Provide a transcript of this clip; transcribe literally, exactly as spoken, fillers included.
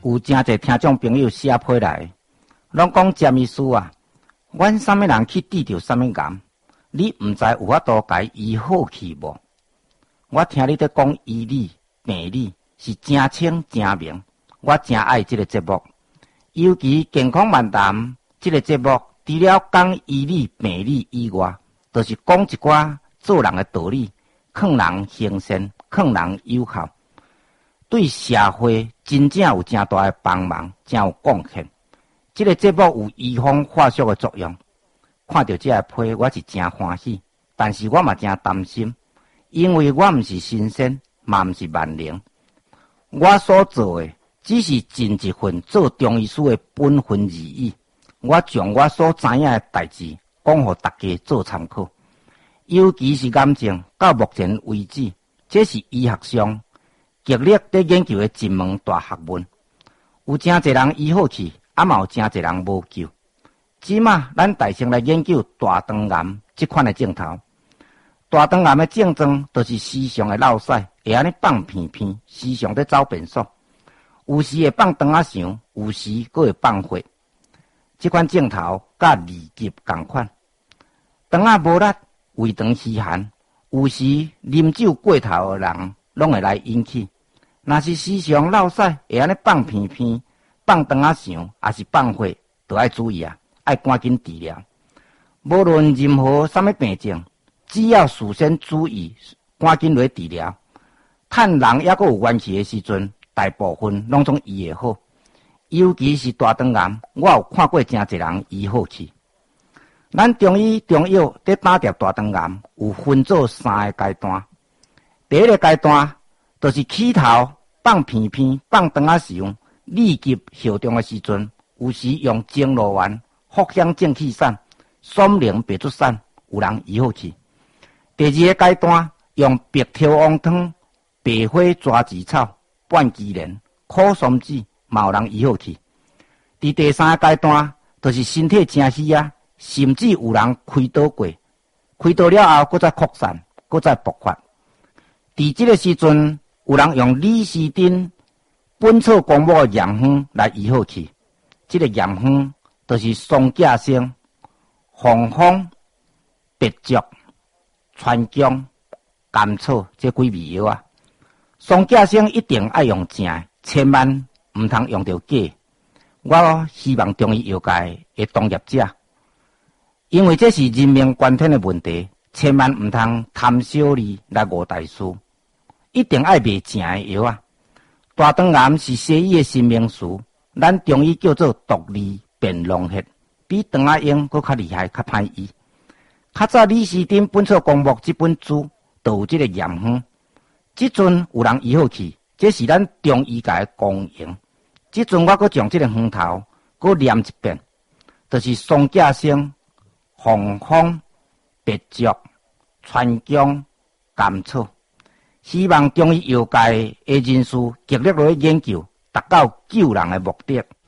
有真侪听众朋友写批来，拢讲詹医师啊，阮啥物人去治疗啥物癌，你毋知有法度甲伊医好去无？我听你在讲医理病理是真清真明，我真爱这个节目，尤其健康漫谈这个节目，除了讲医理病理以外，就是讲一寡做人的道理，劝人行善，劝人友好，对社会真正有真大的帮忙，真有贡献。这个节目有预防化学的作用。看到这个批，我是真欢喜，但是我嘛真担心，因为我毋是神仙，嘛毋是万能。我所做的只是尽一份做中医师的本分而已。我将我所知影的代志讲予大家做参考，尤其是癌症，到目前为止，这是医学上极力在研究的一门大学问。有真侪人医好去，啊嘛有真侪人无救。即马咱大先来研究大肠癌这款的症头。大肠癌的症状就是时常的落屎，会安尼放片片，时常在走便所，有时会放肠仔肠，有时佫会放血。这款症头甲二级同款，肠仔无力，胃肠虚寒，有时啉酒过头的人拢会来引起。若是时常落屎，会安尼放片片、放肠仔肠，还是放血，都要注意啊，要赶紧治疗。无论任何什么病症，只要事先注意，赶紧来治疗。趁人还阁有元气的时阵，大部分拢总医会好。尤其是大肠癌，我有看过真侪人医好去。咱中医中药在打掉大肠癌，有分做三个阶段。第一个阶段就是起头放片片、放肠仔肠，立即效中的时阵，有时用精罗丸、藿香正气散、松灵白术散，有人医好去。第二个阶段用白条王汤、白花抓子草、半枝莲、苦松子，嘛有人医好去。伫第三个阶段，就是身体真虚啊，甚至有人开刀过，开刀了后，搁再扩散，搁再爆发。伫这个时阵，有人用李时珍、本草纲目的验方来医好去。这个验方就是松甲生、红枫、白竹、川芎、甘草这几味药啊。松甲生一定要用正的，千万唔通用到假。我希望中医药界的同业者，因为这是人命关天的问题，千万唔通贪小利来误大事，一定要卖正的药啊。大肠癌是西医的新名词，咱中医叫做毒理变脓血，比肠仔用佫较厉害，较歹医。较早李时珍《本草纲目》这本书都有这个验方，即阵有人医好去，这是咱中医界的公营。即阵我佫将这个方头佫念一遍，就是松甲生、红枫、白竹、川芎、甘草。希望中医药界的人士极力来研究，达到救人的目的。